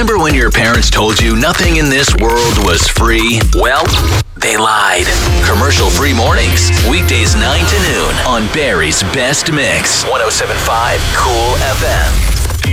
Remember when your parents told you nothing in this world was free? Well, they lied. Commercial-free mornings, weekdays 9 to noon on Barry's Best Mix. 107.5 Cool FM.